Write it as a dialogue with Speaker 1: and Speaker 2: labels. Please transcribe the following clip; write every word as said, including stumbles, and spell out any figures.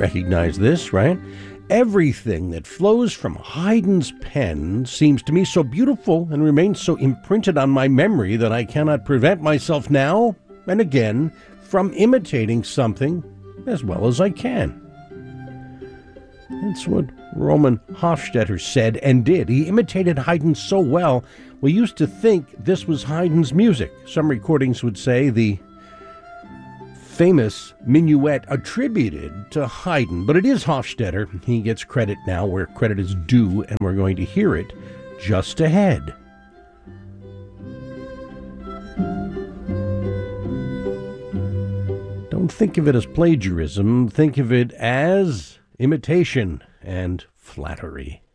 Speaker 1: recognize this, right? Everything that flows from Haydn's pen seems to me so beautiful and remains so imprinted on my memory that I cannot prevent myself now and again from imitating something as well as I can. That's what Roman Hofstetter said and did. He imitated Haydn so well, we used to think this was Haydn's music. Some recordings would say the famous minuet attributed to Haydn, but it is Hofstetter. He gets credit now where credit is due, and we're going to hear it just ahead. Don't think of it as plagiarism. Think of it as imitation and flattery.